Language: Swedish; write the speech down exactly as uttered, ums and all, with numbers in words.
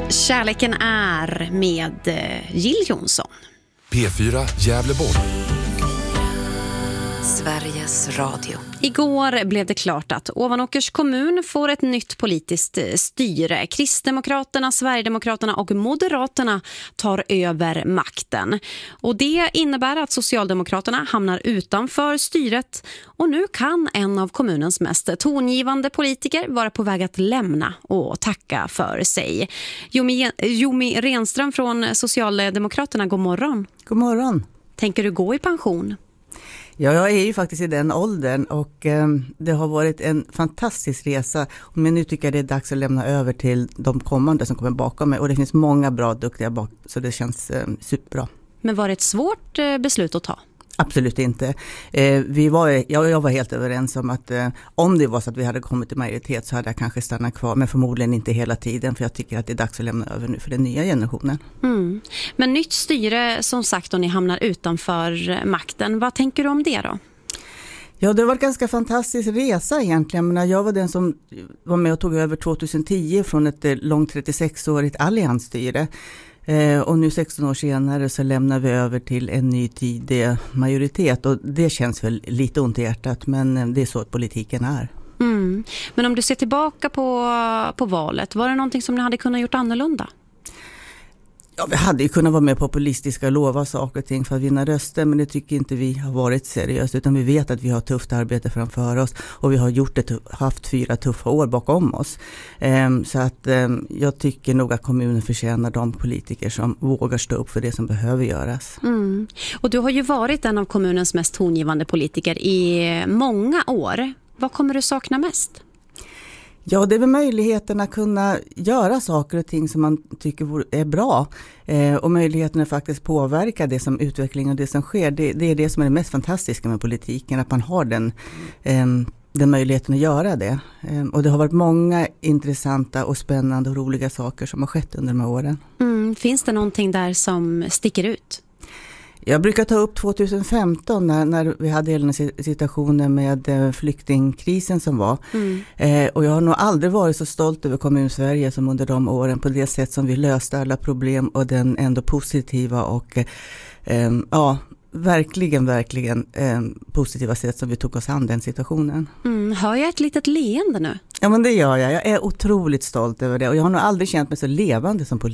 Kärleken är med Jill Johnson. P fyra Gävleborg. Sveriges Radio. Igår blev det klart att Ovanåkers kommun får ett nytt politiskt styre. Kristdemokraterna, Sverigedemokraterna och Moderaterna tar över makten. Och det innebär att Socialdemokraterna hamnar utanför styret. Och nu kan en av kommunens mest tongivande politiker vara på väg att lämna och tacka för sig. Jomi, Jomi Renström från Socialdemokraterna, god morgon. God morgon. Tänker du gå i pension? Ja, jag är ju faktiskt i den åldern och eh, det har varit en fantastisk resa. Men nu tycker jag det är dags att lämna över till de kommande som kommer bakom mig. Och det finns många bra, duktiga bak, så det känns eh, superbra. Men var det ett svårt eh, beslut att ta? Absolut inte. Eh, vi var, jag, jag var helt överens om att eh, om det var så att vi hade kommit till majoritet så hade jag kanske stannat kvar. Men förmodligen inte hela tiden, för jag tycker att det är dags att lämna över nu för den nya generationen. Mm. Men nytt styre, som sagt, och ni hamnar utanför makten. Vad tänker du om det då? Ja, det var en ganska fantastisk resa egentligen. Men jag var den som var med och tog över tjugohundratio från ett långt trettiosex-årigt alliansstyre. Eh, och nu sexton år senare så lämnar vi över till en ny tidig majoritet. Och det känns väl lite ont i hjärtat, men det är så att politiken är. Mm. Men om du ser tillbaka på, på valet, var det någonting som ni hade kunnat gjort annorlunda? Ja, vi hade ju kunnat vara mer populistiska och lova saker och ting för att vinna röster, men det tycker inte vi har varit seriöst, utan vi vet att vi har tufft arbete framför oss och vi har gjort ett, haft fyra tuffa år bakom oss. Um, så att um, jag tycker nog att kommunen förtjänar de politiker som vågar stå upp för det som behöver göras. Mm. Och du har ju varit en av kommunens mest tongivande politiker i många år. Vad kommer du sakna mest? Ja, det är väl möjligheten att kunna göra saker och ting som man tycker är bra. Eh, och möjligheten att faktiskt påverka det som utveckling och det som sker. Det, det är det som är det mest fantastiska med politiken. Att man har den, eh, den möjligheten att göra det. Eh, och det har varit många intressanta och spännande och roliga saker som har skett under de här åren. Mm, finns det någonting där som sticker ut? Jag brukar ta upp tjugohundrafemton när, när vi hade hela situationen med eh, flyktingkrisen som var. Mm. Eh, och jag har nog aldrig varit så stolt över Kommun-Sverige som under de åren på det sätt som vi löste alla problem och den ändå positiva och eh, ja, verkligen, verkligen eh, positiva sätt som vi tog oss an den situationen. Mm, hör jag ett litet leende nu? Ja, men det gör jag. Jag är otroligt stolt över det och jag har nog aldrig känt mig så levande som politiker.